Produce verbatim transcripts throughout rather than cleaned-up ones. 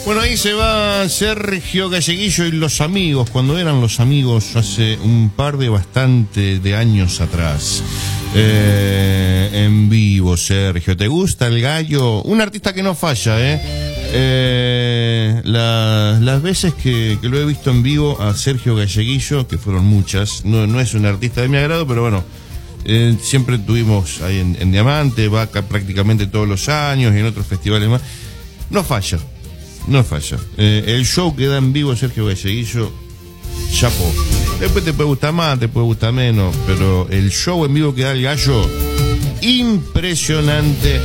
Bueno, ahí se va Sergio Galleguillo y los amigos, cuando eran los amigos hace un par de bastante de años atrás. Eh, en vivo, Sergio. ¿Te gusta el gallo? Un artista que no falla, ¿eh? eh la, las veces que, que lo he visto en vivo a Sergio Galleguillo, que fueron muchas, no, no es un artista de mi agrado, pero bueno, eh, siempre tuvimos ahí en, en Diamante, va acá prácticamente todos los años y en otros festivales más. No falla. No falla. Eh, el show que da en vivo Sergio Galleguillo, chapó. Después te puede gustar más, te puede gustar menos, pero el show en vivo que da el gallo, impresionante.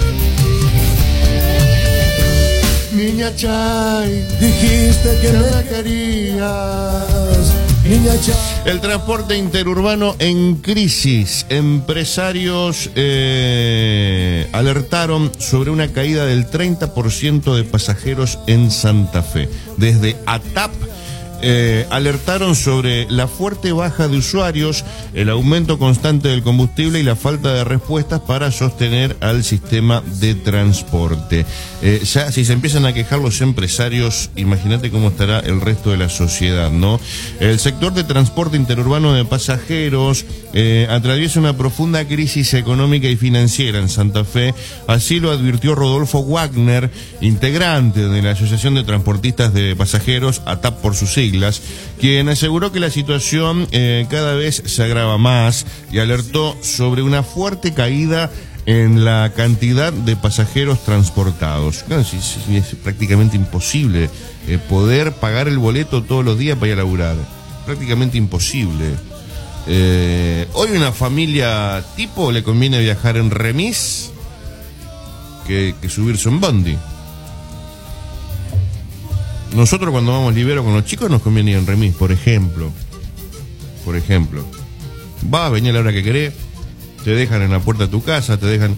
Niña Chay, dijiste que me querías. Niña Chay. El transporte interurbano en crisis. Empresarios eh, alertaron sobre una caída del treinta por ciento de pasajeros en Santa Fe. Desde ATAP eh, alertaron sobre la fuerte baja de usuarios, el aumento constante del combustible y la falta de respuestas para sostener al sistema de transporte. Eh, ya si se empiezan a quejar los empresarios, imagínate cómo estará el resto de la sociedad, ¿no? El sector de transporte interurbano de pasajeros eh, atraviesa una profunda crisis económica y financiera en Santa Fe, así lo advirtió Rodolfo Wagner, integrante de la Asociación de Transportistas de Pasajeros, ATAP por sus siglas, quien aseguró que la situación eh, cada vez se agrava más y alertó sobre una fuerte caída en la cantidad de pasajeros transportados. Claro, sí, sí, es prácticamente imposible eh, poder pagar el boleto todos los días para ir a laburar. Prácticamente imposible. Eh, hoy una familia tipo le conviene viajar en remis que, que subirse en bondi. Nosotros cuando vamos libero con los chicos nos conviene ir en remis, por ejemplo. Por ejemplo. Vas a venir a la hora que querés. Te dejan en la puerta de tu casa, te dejan...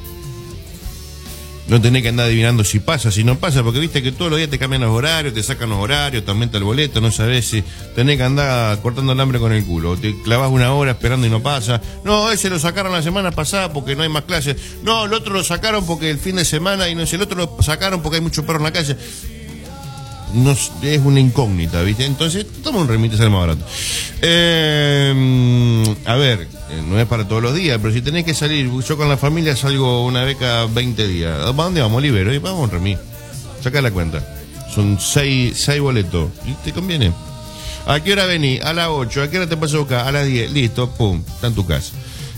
No tenés que andar adivinando si pasa, si no pasa, porque viste que todos los días te cambian los horarios, te sacan los horarios, te aumenta el boleto, no sabés si tenés que andar cortando el hambre con el culo, o te clavas una hora esperando y no pasa. No, ese lo sacaron la semana pasada porque no hay más clases. No, el otro lo sacaron porque el fin de semana, y no sé, el otro lo sacaron porque hay mucho perro en la calle. No, es una incógnita, ¿viste? Entonces, toma un remite, sale más barato. Eh, a ver, no es para todos los días, pero si tenés que salir, yo con la familia salgo una vez cada veinte días. ¿Para dónde vamos? Libero, y vamos a un remis. Saca la cuenta. Son seis, seis boletos. ¿Y te conviene? ¿A qué hora venís? A las ocho. ¿A qué hora te paso a buscar? A las diez. Listo, pum, está en tu casa.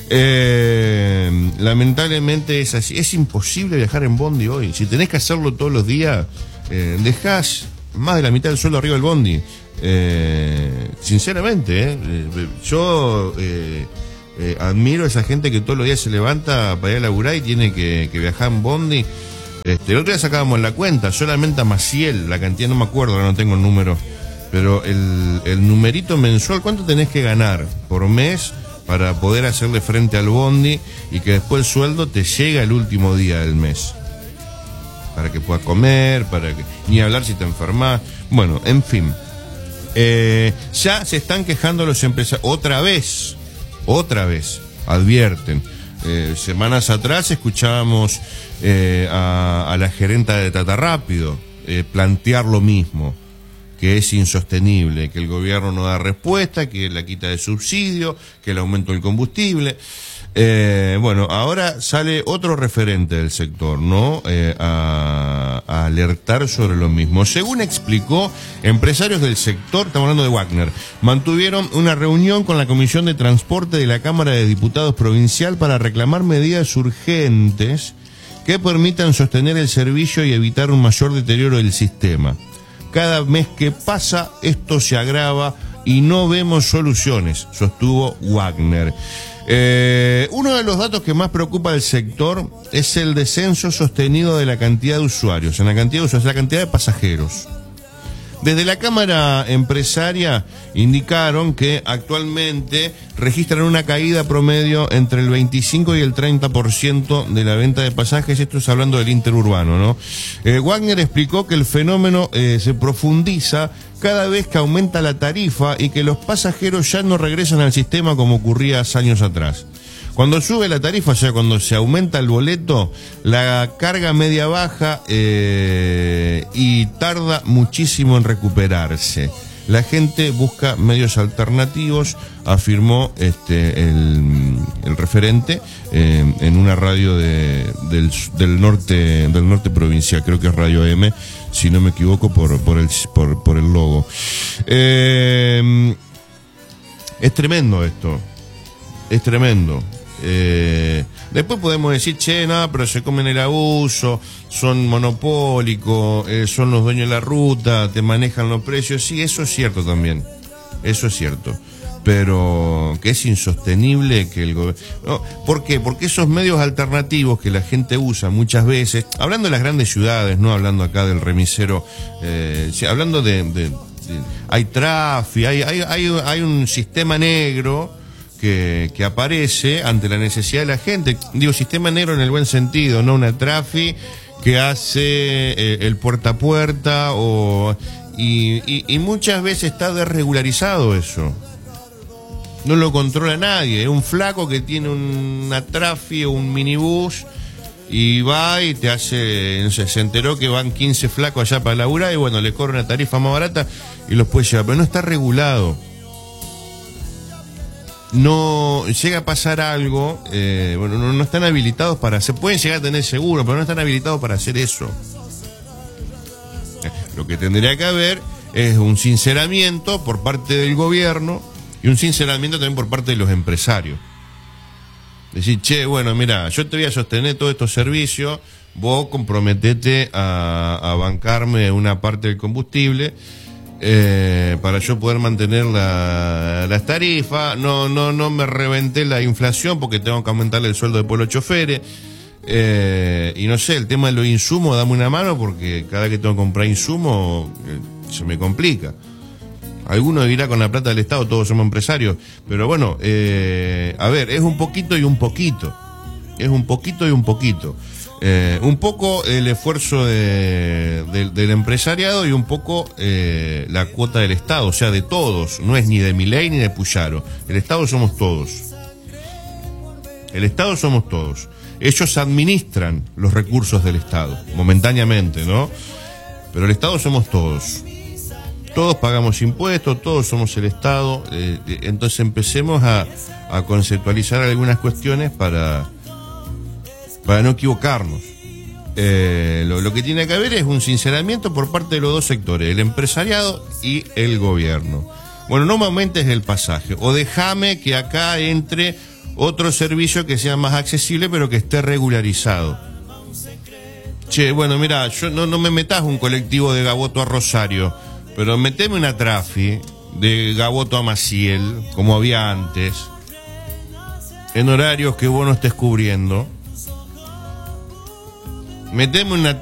Eh, lamentablemente es así. Es imposible viajar en bondi hoy. Si tenés que hacerlo todos los días, eh, dejás más de la mitad del sueldo arriba del bondi. Eh, sinceramente, eh, yo eh, eh, admiro a esa gente que todos los días se levanta para ir a laburar y tiene que, que viajar en bondi. Este, el otro día sacábamos la cuenta, solamente a Maciel, la cantidad, no me acuerdo, ahora no tengo el número, pero el, el numerito mensual, ¿cuánto tenés que ganar por mes para poder hacerle frente al bondi y que después el sueldo te llega el último día del mes? Para que puedas comer, para que ni hablar si te enfermas. Bueno, en fin. Eh, ya se están quejando los empresarios. Otra vez, otra vez, advierten. Eh, semanas atrás escuchábamos eh, a, a la gerenta de Tata Rápido eh, plantear lo mismo, que es insostenible, que el gobierno no da respuesta, que la quita de subsidio, que el aumento del combustible. Eh, bueno, ahora sale otro referente del sector, ¿no? Eh, a, a alertar sobre lo mismo. Según explicó, empresarios del sector, estamos hablando de Wagner, mantuvieron una reunión con la Comisión de Transporte de la Cámara de Diputados Provincial para reclamar medidas urgentes que permitan sostener el servicio y evitar un mayor deterioro del sistema. Cada mes que pasa, esto se agrava y no vemos soluciones, sostuvo Wagner. Eh, uno de los datos que más preocupa al sector es el descenso sostenido de la cantidad de usuarios, en la cantidad de usuarios, la cantidad de pasajeros. Desde la Cámara Empresaria indicaron que actualmente registran una caída promedio entre el veinticinco y el treinta por ciento de la venta de pasajes, esto es hablando del interurbano, ¿no? Eh, Wagner explicó que el fenómeno eh, se profundiza cada vez que aumenta la tarifa y que los pasajeros ya no regresan al sistema como ocurría años atrás. Cuando sube la tarifa, o sea, cuando se aumenta el boleto, la carga media baja eh, y tarda muchísimo en recuperarse. La gente busca medios alternativos, afirmó este el, el referente eh, en una radio de, del, del norte del norte provincial, creo que es Radio M, si no me equivoco por por el por, por el logo. Eh, es tremendo esto, es tremendo. Eh, después podemos decir, che, nada, pero se comen el abuso, son monopólicos, eh, son los dueños de la ruta, te manejan los precios. Sí, eso es cierto también, eso es cierto, pero que es insostenible que el gobierno... No, ¿por qué? Porque esos medios alternativos que la gente usa muchas veces, hablando de las grandes ciudades, no hablando acá del remisero, eh, sí, hablando de, de, de... hay tráfico, hay, hay, hay, hay un sistema negro Que, que aparece ante la necesidad de la gente. Digo, sistema negro en el buen sentido, no una trafi que hace eh, el puerta a puerta o y, y, y muchas veces está desregularizado eso. No lo controla nadie. Es un flaco que tiene una trafi o un minibús y va y te hace, no sé, se enteró que van quince flacos allá para laburar y bueno, le cobra una tarifa más barata y los puede llevar, pero no está regulado. No llega a pasar algo, eh, bueno, no, no están habilitados para hacer, pueden llegar a tener seguro, pero no están habilitados para hacer eso. Eh, lo que tendría que haber es un sinceramiento por parte del gobierno y un sinceramiento también por parte de los empresarios. Decir, che, bueno, mira, yo te voy a sostener todos estos servicios, vos comprometete a, a bancarme una parte del combustible. Eh, para yo poder mantener la, las tarifas, no, no, no me reventé la inflación porque tengo que aumentarle el sueldo de pueblo choferes, eh, y no sé, el tema de los insumos, dame una mano porque cada vez que tengo que comprar insumos eh, se me complica. Algunos dirá con la plata del Estado, todos somos empresarios, pero bueno, eh, a ver, es un poquito y un poquito, es un poquito y un poquito. Eh, un poco el esfuerzo de, de, del empresariado y un poco eh, la cuota del Estado, o sea, de todos, no es ni de Milei ni de Puyaro, el Estado somos todos, el Estado somos todos, ellos administran los recursos del Estado, momentáneamente, ¿no? Pero el Estado somos todos, todos pagamos impuestos, todos somos el Estado, eh, entonces empecemos a, a conceptualizar algunas cuestiones para... para no equivocarnos. Eh, lo, lo que tiene que haber es un sinceramiento por parte de los dos sectores, el empresariado y el gobierno. Bueno, no me aumentes el pasaje, o déjame que acá entre otro servicio que sea más accesible, pero que esté regularizado. Che, bueno, mira, yo no, no me metas un colectivo de Gaboto a Rosario, pero meteme una trafi de Gaboto a Maciel, como había antes, en horarios que vos no estés cubriendo. Meteme una